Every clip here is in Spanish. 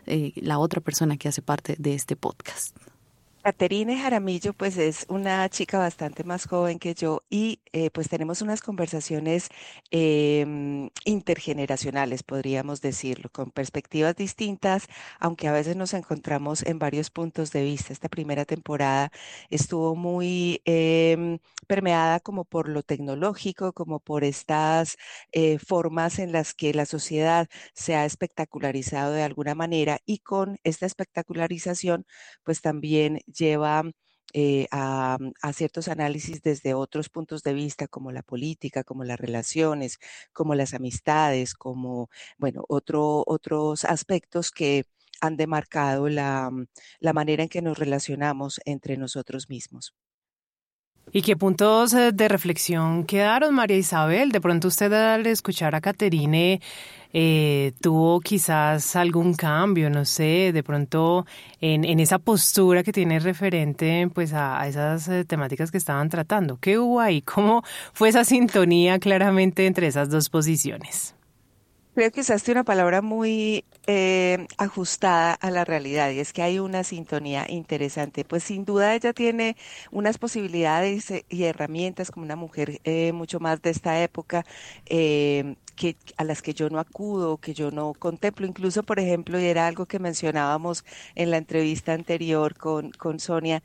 la otra persona que hace parte de este podcast. Caterine Jaramillo, pues es una chica bastante más joven que yo y pues tenemos unas conversaciones intergeneracionales, podríamos decirlo, con perspectivas distintas, aunque a veces nos encontramos en varios puntos de vista. Esta primera temporada estuvo muy permeada como por lo tecnológico, como por estas formas en las que la sociedad se ha espectacularizado de alguna manera y con esta espectacularización pues también lleva a ciertos análisis desde otros puntos de vista, como la política, como las relaciones, como las amistades, como, bueno, otros aspectos que han demarcado la manera en que nos relacionamos entre nosotros mismos. ¿Y qué puntos de reflexión quedaron, María Isabel? De pronto usted al escuchar a Caterine tuvo quizás algún cambio, no sé, de pronto en esa postura que tiene referente pues a esas temáticas que estaban tratando. ¿Qué hubo ahí? ¿Cómo fue esa sintonía claramente entre esas dos posiciones? Creo que usaste una palabra muy ajustada a la realidad y es que hay una sintonía interesante. Pues sin duda ella tiene unas posibilidades y herramientas como una mujer mucho más de esta época a las que yo no acudo, que yo no contemplo. Incluso, por ejemplo, y era algo que mencionábamos en la entrevista anterior con Sonia,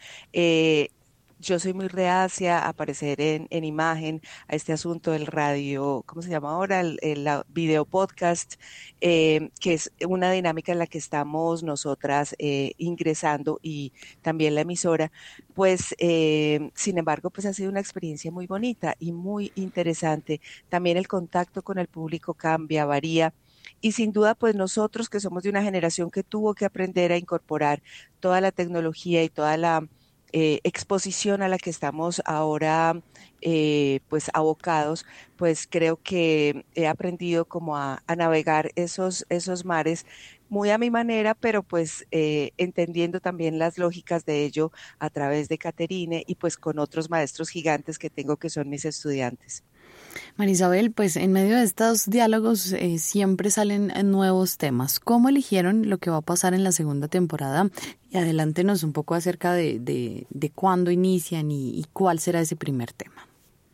yo soy muy reacia a aparecer en imagen, a este asunto del radio, ¿cómo se llama ahora? La video podcast, que es una dinámica en la que estamos nosotras ingresando y también la emisora. Pues, sin embargo, pues ha sido una experiencia muy bonita y muy interesante. También el contacto con el público cambia, varía. Y sin duda, pues nosotros que somos de una generación que tuvo que aprender a incorporar toda la tecnología y toda la exposición a la que estamos ahora pues abocados, pues creo que he aprendido como a navegar esos mares muy a mi manera, pero pues entendiendo también las lógicas de ello a través de Caterine y pues con otros maestros gigantes que tengo que son mis estudiantes. María Isabel, pues en medio de estos diálogos siempre salen nuevos temas. ¿Cómo eligieron lo que va a pasar en la segunda temporada? Y adelántenos un poco acerca de cuándo inician y cuál será ese primer tema.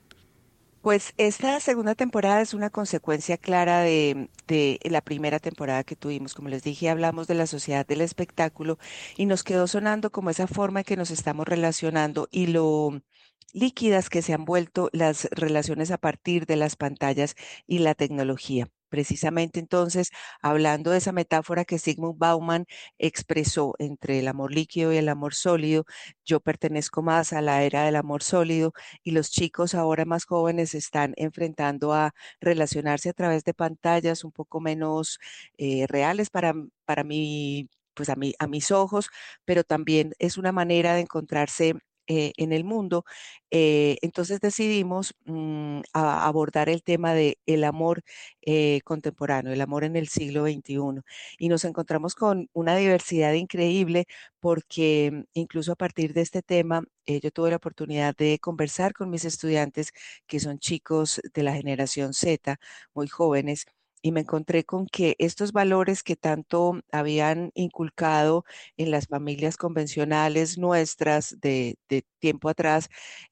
Pues esta segunda temporada es una consecuencia clara de la primera temporada que tuvimos. Como les dije, hablamos de la sociedad del espectáculo y nos quedó sonando como esa forma en que nos estamos relacionando y lo líquidas que se han vuelto las relaciones a partir de las pantallas y la tecnología. Precisamente entonces, hablando de esa metáfora que Sigmund Bauman expresó entre el amor líquido y el amor sólido, yo pertenezco más a la era del amor sólido y los chicos ahora más jóvenes se están enfrentando a relacionarse a través de pantallas un poco menos reales para mí, pues a mis ojos, pero también es una manera de encontrarse en el mundo. Entonces decidimos abordar el tema de el amor contemporáneo, el amor en el siglo XXI. Y nos encontramos con una diversidad increíble porque incluso a partir de este tema, yo tuve la oportunidad de conversar con mis estudiantes, que son chicos de la generación Z, muy jóvenes, y me encontré con que estos valores que tanto habían inculcado en las familias convencionales nuestras de tiempo atrás,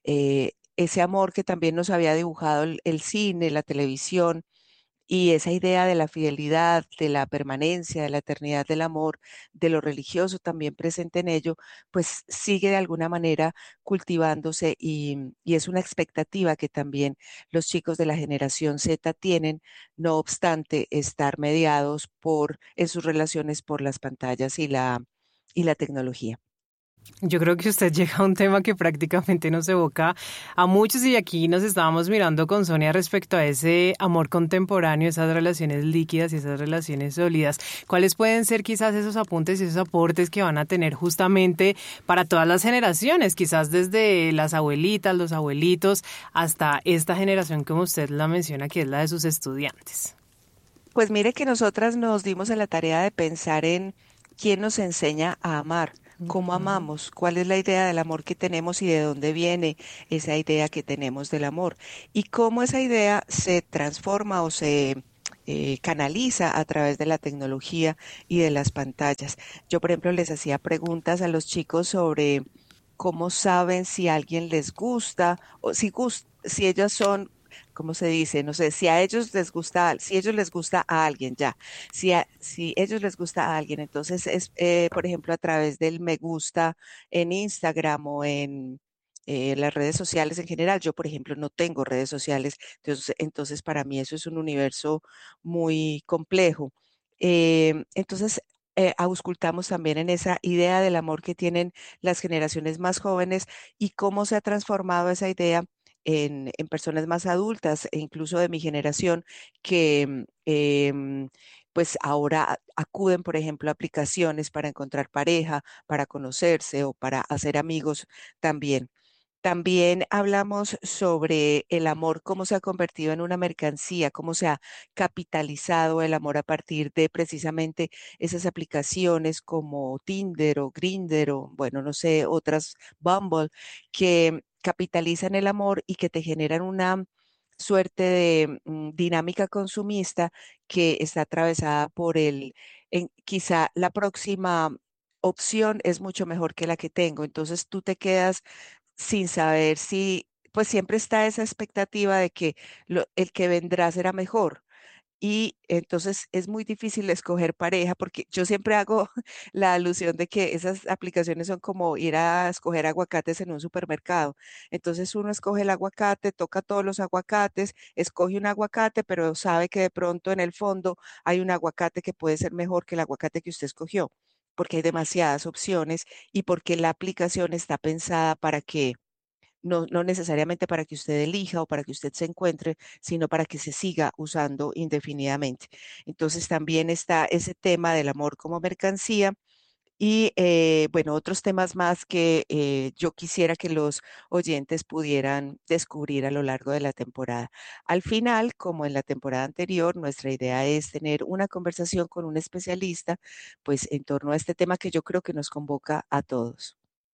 ese amor que también nos había dibujado el cine, la televisión, y esa idea de la fidelidad, de la permanencia, de la eternidad del amor, de lo religioso también presente en ello, pues sigue de alguna manera cultivándose y es una expectativa que también los chicos de la generación Z tienen, no obstante estar mediados en sus relaciones por las pantallas y la tecnología. Yo creo que usted llega a un tema que prácticamente nos evoca a muchos y aquí nos estábamos mirando con Sonia respecto a ese amor contemporáneo, esas relaciones líquidas y esas relaciones sólidas. ¿Cuáles pueden ser quizás esos apuntes y esos aportes que van a tener justamente para todas las generaciones? Quizás desde las abuelitas, los abuelitos, hasta esta generación como usted la menciona, que es la de sus estudiantes. Pues mire que nosotras nos dimos a la tarea de pensar en quién nos enseña a amar, cómo amamos, cuál es la idea del amor que tenemos y de dónde viene esa idea que tenemos del amor y cómo esa idea se transforma o se canaliza a través de la tecnología y de las pantallas. Yo, por ejemplo, les hacía preguntas a los chicos sobre cómo saben si a alguien les gusta o si ellos son, ¿cómo se dice? No sé, si a ellos les gusta, si ellos les gusta a alguien, ya. Si ellos les gusta a alguien, entonces es, por ejemplo, a través del me gusta en Instagram o en las redes sociales en general. Yo, por ejemplo, no tengo redes sociales, entonces para mí eso es un universo muy complejo. Entonces, auscultamos también en esa idea del amor que tienen las generaciones más jóvenes y cómo se ha transformado esa idea en personas más adultas e incluso de mi generación que pues ahora acuden, por ejemplo, a aplicaciones para encontrar pareja, para conocerse o para hacer amigos también. También hablamos sobre el amor, cómo se ha convertido en una mercancía, cómo se ha capitalizado el amor a partir de precisamente esas aplicaciones como Tinder o Grindr o, bueno, no sé, otras, Bumble, que capitalizan el amor y que te generan una suerte de dinámica consumista que está atravesada por quizá la próxima opción es mucho mejor que la que tengo. Entonces tú te quedas sin saber si, pues siempre está esa expectativa de que el que vendrá será mejor. Y entonces es muy difícil escoger pareja porque yo siempre hago la alusión de que esas aplicaciones son como ir a escoger aguacates en un supermercado. Entonces uno escoge el aguacate, toca todos los aguacates, escoge un aguacate, pero sabe que de pronto en el fondo hay un aguacate que puede ser mejor que el aguacate que usted escogió, porque hay demasiadas opciones y porque la aplicación está pensada para que no necesariamente para que usted elija o para que usted se encuentre, sino para que se siga usando indefinidamente. Entonces también está ese tema del amor como mercancía y bueno, otros temas más que yo quisiera que los oyentes pudieran descubrir a lo largo de la temporada. Al final, como en la temporada anterior, nuestra idea es tener una conversación con un especialista, pues en torno a este tema que yo creo que nos convoca a todos.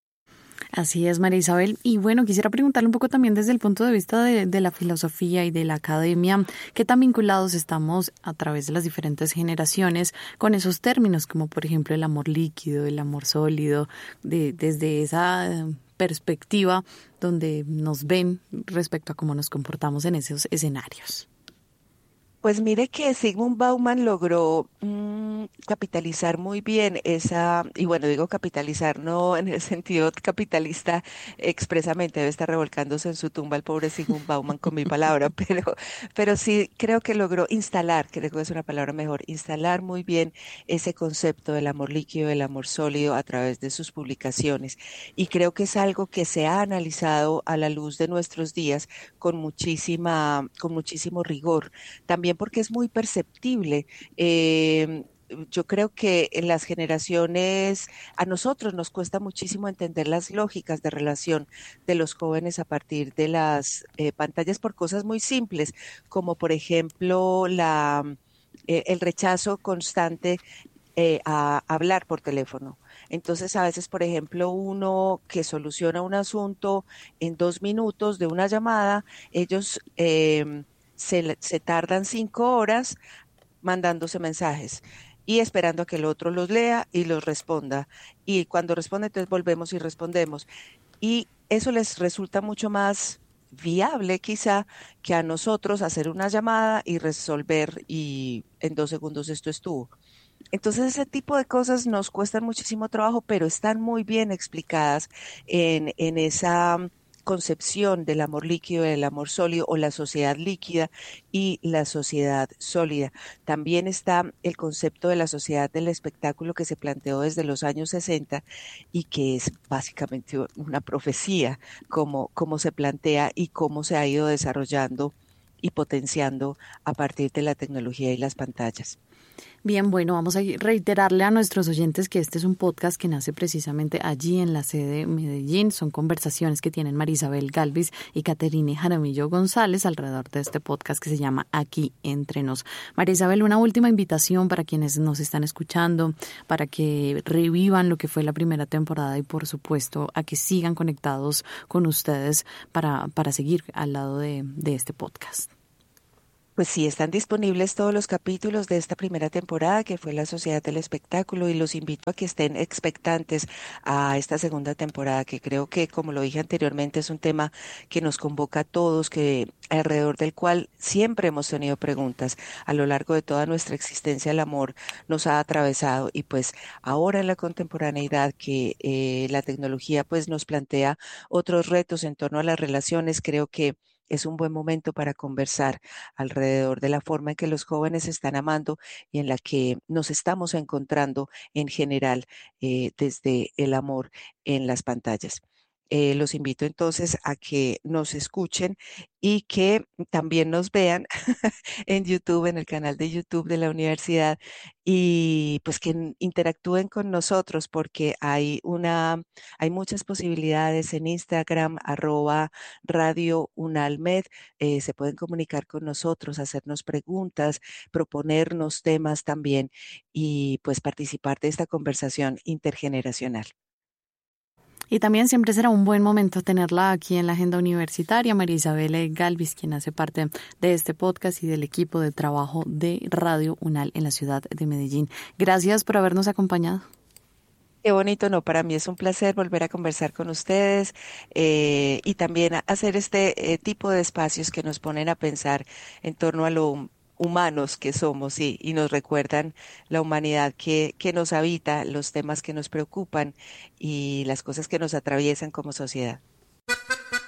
Así es, María Isabel. Y bueno, quisiera preguntarle un poco también desde el punto de vista de la filosofía y de la academia, qué tan vinculados estamos a través de las diferentes generaciones con esos términos, como por ejemplo el amor líquido, el amor sólido, desde esa perspectiva donde nos ven respecto a cómo nos comportamos en esos escenarios. Pues mire que Sigmund Bauman logró capitalizar muy bien esa, y bueno, digo capitalizar no en el sentido capitalista expresamente, debe estar revolcándose en su tumba el pobre Sigmund Bauman con mi palabra, pero sí creo que logró instalar, creo que es una palabra mejor, instalar muy bien ese concepto del amor líquido, del amor sólido a través de sus publicaciones. Y creo que es algo que se ha analizado a la luz de nuestros días con muchísimo rigor. También porque es muy perceptible. Yo creo que en las generaciones, a nosotros nos cuesta muchísimo entender las lógicas de relación de los jóvenes a partir de las pantallas por cosas muy simples, como por ejemplo el rechazo constante a hablar por teléfono. Entonces, a veces, por ejemplo, uno que soluciona un asunto en 2 minutos de una llamada, ellos se tardan 5 horas mandándose mensajes y esperando a que el otro los lea y los responda. Y cuando responde, entonces volvemos y respondemos. Y eso les resulta mucho más viable quizá que a nosotros hacer una llamada y resolver y en 2 segundos esto estuvo. Entonces ese tipo de cosas nos cuestan muchísimo trabajo, pero están muy bien explicadas en esa concepción del amor líquido, del amor sólido o la sociedad líquida y la sociedad sólida. También está el concepto de la sociedad del espectáculo que se planteó desde los años 60 y que es básicamente una profecía, como se plantea y cómo se ha ido desarrollando y potenciando a partir de la tecnología y las pantallas. Bien, bueno, vamos a reiterarle a nuestros oyentes que este es un podcast que nace precisamente allí en la sede de Medellín. Son conversaciones que tienen María Isabel Galvis y Caterine Jaramillo González alrededor de este podcast que se llama Aquí Entre Nos. María Isabel, una última invitación para quienes nos están escuchando, para que revivan lo que fue la primera temporada y por supuesto a que sigan conectados con ustedes para seguir al lado de este podcast. Pues sí, están disponibles todos los capítulos de esta primera temporada que fue La Sociedad del Espectáculo y los invito a que estén expectantes a esta segunda temporada que creo que, como lo dije anteriormente, es un tema que nos convoca a todos, que alrededor del cual siempre hemos tenido preguntas. A lo largo de toda nuestra existencia el amor nos ha atravesado y pues ahora en la contemporaneidad que la tecnología pues nos plantea otros retos en torno a las relaciones, creo que es un buen momento para conversar alrededor de la forma en que los jóvenes están amando y en la que nos estamos encontrando en general desde el amor en las pantallas. Los invito entonces a que nos escuchen y que también nos vean en YouTube, en el canal de YouTube de la universidad y pues que interactúen con nosotros porque hay muchas posibilidades en Instagram, @Radio Unalmed, se pueden comunicar con nosotros, hacernos preguntas, proponernos temas también y pues participar de esta conversación intergeneracional. Y también siempre será un buen momento tenerla aquí en la agenda universitaria, María Isabel Galvis, quien hace parte de este podcast y del equipo de trabajo de Radio UNAL en la ciudad de Medellín. Gracias por habernos acompañado. Qué bonito, no, para mí es un placer volver a conversar con ustedes y también hacer este tipo de espacios que nos ponen a pensar en torno a lo humanos que somos y nos recuerdan la humanidad que nos habita, los temas que nos preocupan y las cosas que nos atraviesan como sociedad.